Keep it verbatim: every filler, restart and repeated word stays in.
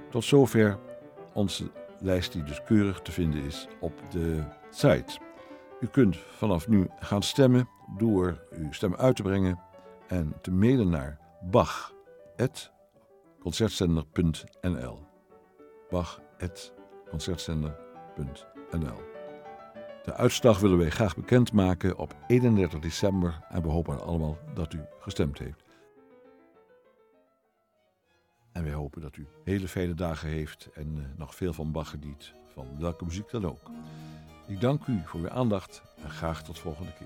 Tot zover onze lijst die dus keurig te vinden is op de site. U kunt vanaf nu gaan stemmen door uw stem uit te brengen en te mailen naar bach apenstaartje concertzender punt n l. bach apenstaartje concertzender punt n l. De uitslag willen wij graag bekendmaken op eenendertig december en we hopen allemaal dat u gestemd heeft. En wij hopen dat u hele fijne dagen heeft en uh, nog veel van Bach geniet, van welke muziek dan ook. Ik dank u voor uw aandacht en graag tot volgende keer.